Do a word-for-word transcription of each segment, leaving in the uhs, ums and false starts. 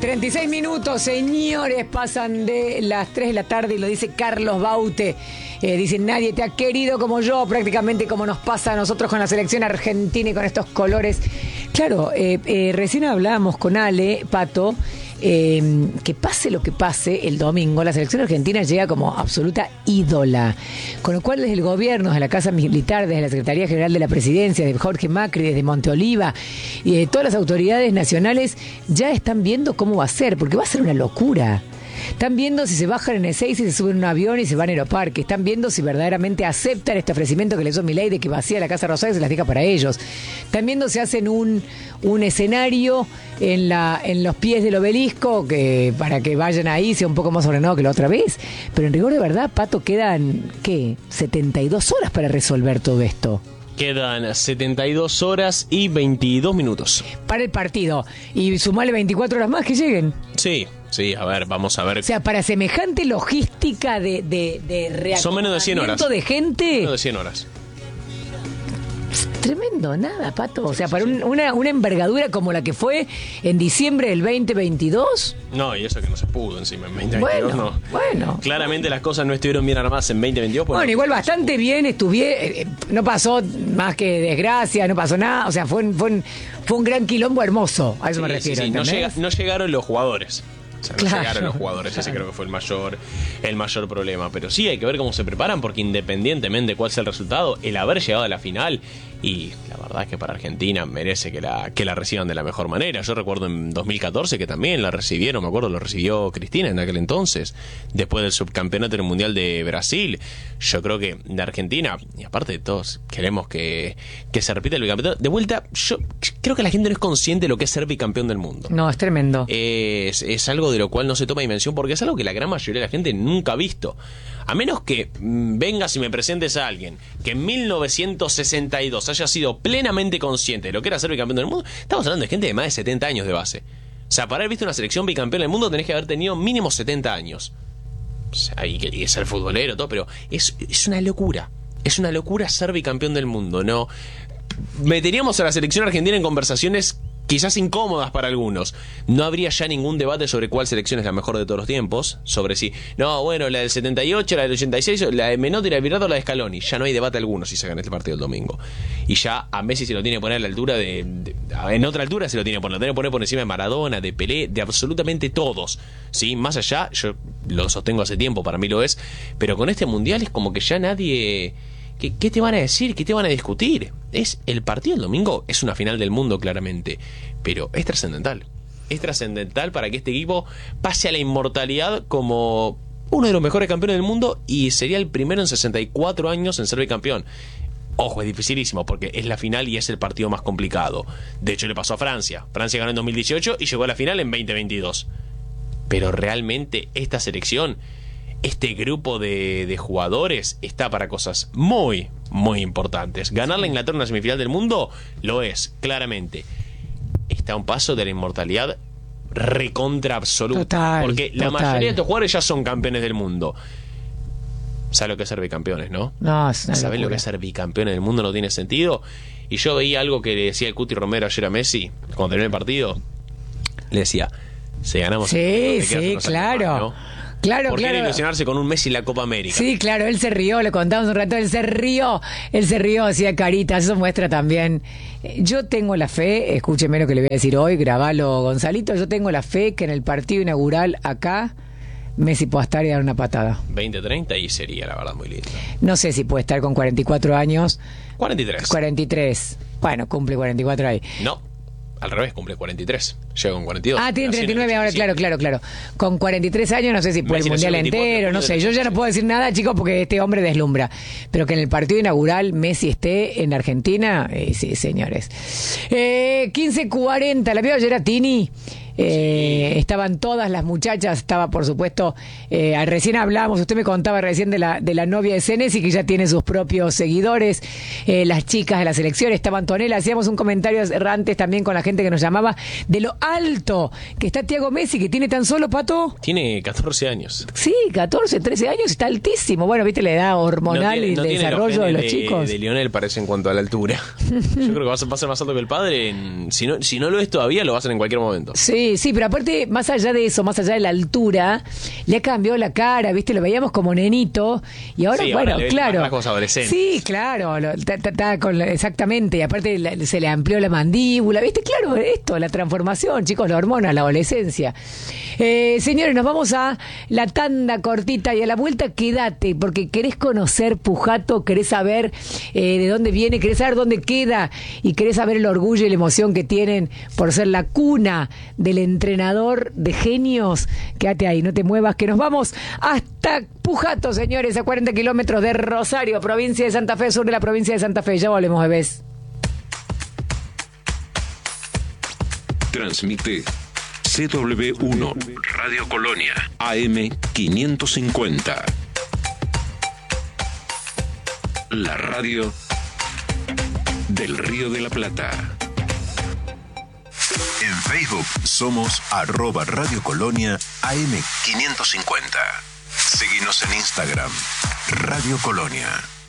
treinta y seis minutos, señores, pasan de las tres de la tarde y lo dice Carlos Baute. Eh, dice, nadie te ha querido como yo, prácticamente como nos pasa a nosotros con la selección argentina y con estos colores. Claro, eh, eh, recién hablábamos con Ale, Pato, eh, que pase lo que pase el domingo, la selección argentina llega como absoluta ídola. Con lo cual, desde el gobierno, desde la Casa Militar, desde la Secretaría General de la Presidencia, de Jorge Macri, desde Monteoliva, y de todas las autoridades nacionales, ya están viendo cómo va a ser, porque va a ser una locura. Están viendo si se bajan en el seis y se suben a un avión y se van a Aeroparque. Están viendo si verdaderamente aceptan este ofrecimiento que le hizo Milei de que vacía la Casa Rosada y se las deja para ellos. Están viendo si hacen un, un escenario en, la, en los pies del obelisco que para que vayan ahí, sea un poco más ordenado que la otra vez. Pero en rigor de verdad, Pato, quedan, ¿qué? setenta y dos horas para resolver todo esto. Quedan setenta y dos horas y veintidós minutos. Para el partido. Y sumarle veinticuatro horas más que lleguen. Sí, sí, a ver, vamos a ver. O sea, para semejante logística de, de, de reaccionamiento son menos de cien horas. De gente. Menos de cien horas. Tremendo, nada, Pato. O sea, para un, una, una envergadura como la que fue en diciembre del veinte veintidós. No, y eso que no se pudo encima en veinte veintidós, bueno, no. Bueno. Claramente las cosas no estuvieron bien armadas en veinte veintidós. Bueno, igual bastante bien estuvieron. No pasó más que desgracia, no pasó nada. O sea, fue un, fue un, fue un gran quilombo hermoso. A eso sí, me refiero. Sí, sí. No, llega, no llegaron los jugadores. O sea, no claro, llegaron los jugadores, claro. Ese creo que fue el mayor, el mayor problema. Pero sí, hay que ver cómo se preparan, porque independientemente de cuál sea el resultado, el haber llegado a la final, y la verdad es que para Argentina merece que la, que la reciban de la mejor manera. Yo recuerdo en dos mil catorce que también la recibieron, me acuerdo, lo recibió Cristina en aquel entonces, después del subcampeonato del Mundial de Brasil. Yo creo que de Argentina, y aparte de todos, queremos que, que se repita el bicampeonato. De vuelta, yo creo que la gente no es consciente de lo que es ser bicampeón del mundo. No, es tremendo. Es, es algo de lo cual no se toma dimensión, porque es algo que la gran mayoría de la gente nunca ha visto. A menos que mmm, vengas y me presentes a alguien que en mil novecientos sesenta y dos haya sido plenamente consciente de lo que era ser bicampeón del mundo. Estamos hablando de gente de más de setenta años de base. O sea, para haber visto una selección bicampeona del mundo tenés que haber tenido mínimo setenta años. O sea, y, y ser futbolero, todo, pero es, es una locura. Es una locura ser bicampeón del mundo, ¿no? Meteríamos a la selección argentina en conversaciones quizás incómodas para algunos. No habría ya ningún debate sobre cuál selección es la mejor de todos los tiempos. Sobre si, no, bueno, la del setenta y ocho, la del ochenta y seis, la de Menotti, la de Virardo, la de Scaloni. Ya no hay debate alguno si se gana este partido el domingo. Y ya a Messi se lo tiene que poner a la altura de, de en otra altura se lo tiene que poner. Lo tiene que poner por encima de Maradona, de Pelé, de absolutamente todos. ¿Sí? Más allá, yo lo sostengo hace tiempo, para mí lo es. Pero con este mundial es como que ya nadie... ¿Qué, ¿Qué te van a decir? ¿Qué te van a discutir? Es el partido del domingo, es una final del mundo claramente, pero es trascendental. Es trascendental para que este equipo pase a la inmortalidad como uno de los mejores campeones del mundo, y sería el primero en sesenta y cuatro años en ser bicampeón. Ojo, es dificilísimo porque es la final y es el partido más complicado. De hecho, le pasó a Francia. Francia ganó en dos mil dieciocho y llegó a la final en veinte veintidós. Pero realmente esta selección, este grupo de, de jugadores está para cosas muy, muy importantes. Ganarle a Inglaterra en una semifinal del mundo lo es, claramente. Está a un paso de la inmortalidad recontra absoluta. Total, porque la total. mayoría de estos jugadores ya son campeones del mundo. ¿Sabes lo que es ser bicampeones, no? No, es una ¿Sabes lo que es ser bicampeones del mundo? No tiene sentido. Y yo veía algo que le decía el Cuti Romero ayer a Messi, cuando terminó el partido. Le decía, si ganamos... Sí, sí, claro. Más, ¿no? Claro, ¿Por qué claro. ilusionarse con un Messi en la Copa América? Sí, claro, él se rió, le contamos un rato, él se rió, él se rió, hacía caritas, eso muestra también. Yo tengo la fe, escúcheme lo que le voy a decir hoy, grabalo Gonzalito, yo tengo la fe que en el partido inaugural acá, Messi pueda estar y dar una patada. veinte treinta y sería, la verdad, muy lindo. No sé si puede estar con cuarenta y cuatro años. cuarenta y tres. cuarenta y tres. Bueno, cumple cuarenta y cuatro ahí. No. Al revés, cumple cuarenta y tres. Llega con cuarenta y dos. Ah, tiene treinta y nueve ahora, claro, claro, claro. Con cuarenta y tres años, no sé si puede el mundial entero, no sé. Yo ya no puedo decir nada, chicos, porque este hombre deslumbra. Pero que en el partido inaugural Messi esté en Argentina, eh, sí, señores. Eh, quince cuarenta, la vio ayer a Tini. Eh, sí. Estaban todas las muchachas, estaba por supuesto, eh, recién hablamos, usted me contaba recién de la, de la novia de Senesi, que ya tiene sus propios seguidores, eh, las chicas de la selección, estaba Antonella, hacíamos un comentario antes también con la gente que nos llamaba, de lo alto que está Thiago Messi, que tiene tan solo, Pato, tiene catorce años. Sí, catorce, trece años, está altísimo. Bueno, viste la edad hormonal no tiene, y no el desarrollo los de los de, chicos de Lionel parece en cuanto a la altura. Yo creo que va a ser, va a ser más alto que el padre en, si, no, si no lo es todavía, lo va a hacer en cualquier momento. Sí, Sí, sí, pero aparte, más allá de eso, más allá de la altura, le ha cambiado la cara, ¿viste? Lo veíamos como nenito y ahora, Sí, bueno, ahora le ven claro. más rasgos adolescentes. Sí, claro, lo- ta- ta- ta- con la- exactamente, y aparte la- se le amplió la mandíbula, ¿viste? Claro, esto, la transformación, chicos, la hormona, la adolescencia. Eh, señores, nos vamos a la tanda cortita y a la vuelta quédate, porque querés conocer Pujato, querés saber eh, de dónde viene, querés saber dónde queda y querés saber el orgullo y la emoción que tienen por ser la cuna del entrenador de genios. Quédate ahí, no te muevas, que nos vamos hasta Pujato, señores, a cuarenta kilómetros de Rosario, provincia de Santa Fe, sur de la provincia de Santa Fe. Ya volvemos, bebés. Transmite C W uno Radio Colonia A M quinientos cincuenta. La radio del Río de la Plata. En Facebook somos arroba Radio Colonia A M quinientos cincuenta. Seguinos en Instagram, Radio Colonia.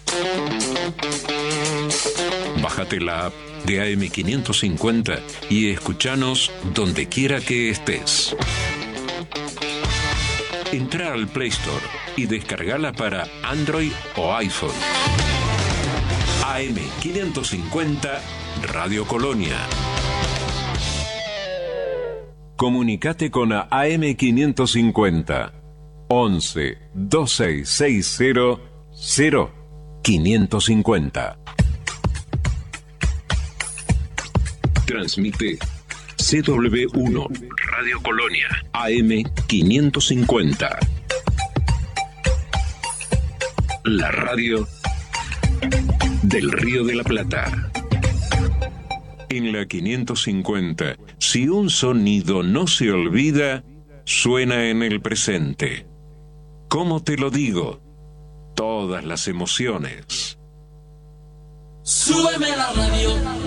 Bájate la app de A M quinientos cincuenta y escuchanos donde quiera que estés. Entra al Play Store y descargala para Android o iPhone. A M quinientos cincuenta Radio Colonia. Comunicate con A M quinientos cincuenta once veintiséis sesenta cero quinientos cincuenta. Transmite C W uno Radio Colonia A M quinientos cincuenta. La radio del Río de la Plata. En la quinientos cincuenta, si un sonido no se olvida, suena en el presente. ¿Cómo te lo digo? Todas las emociones. Súbeme la radio.